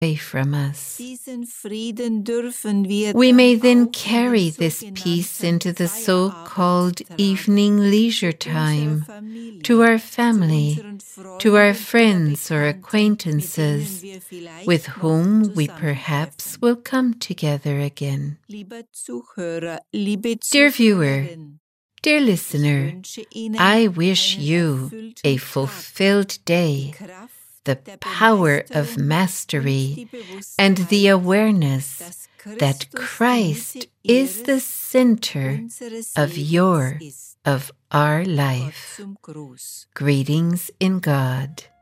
away from us. We may then carry this peace into the so-called evening leisure time, to our family, to our friends or acquaintances, with whom we perhaps will come together again. Dear viewer, dear listener, I wish you a fulfilled day, the power of mastery, and the awareness that Christ is the center of our life. Greetings in God.